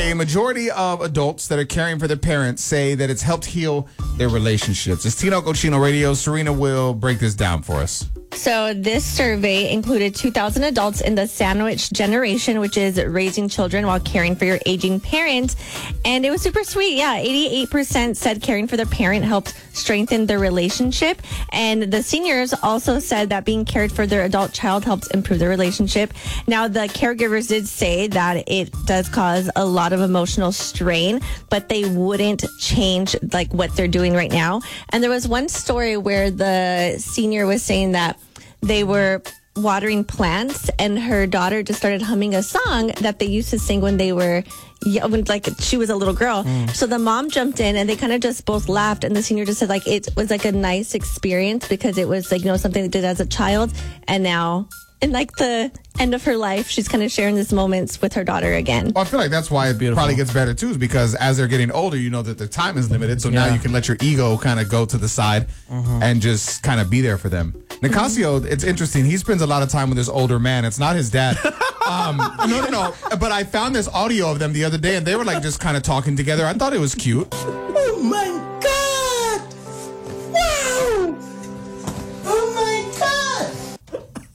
A majority of adults that are caring for their parents say that it's helped heal their relationships. It's Tino Cochino Radio. Serena will break this down for us. So this survey included 2,000 adults in the sandwich generation, which is raising children while caring for your aging parent. And it was super sweet. Yeah, 88% said caring for their parent helped strengthen their relationship. And the seniors also said that being cared for their adult child helps improve their relationship. Now, the caregivers did say that it does cause a lot of emotional strain, but they wouldn't change like what they're doing right now. And there was one story where the senior was saying that they were watering plants and her daughter just started humming a song that they used to sing when they were when like she was a little girl. So the mom jumped in and they kind of just both laughed, and the senior just said like it was like a nice experience because it was like, you know, something they did as a child, and now in like the end of her life, she's kind of sharing these moments with her daughter again. Well, I feel like that's why it probably gets better too, is because as they're getting older, you know that their time is limited. So now you can let your ego kind of go to the side and just kind of be there for them. Nicasio, it's interesting. He spends a lot of time with this older man. It's not his dad. No. But I found this audio of them the other day, and they were like just kind of talking together. I thought it was cute. Oh my God! Wow! Oh my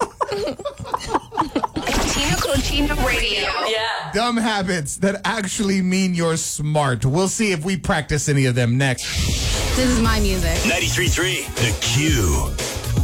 God! Tino Cochino Radio. Yeah. Dumb habits that actually mean you're smart. We'll see if we practice any of them next. This is my music. 93.3 The Q.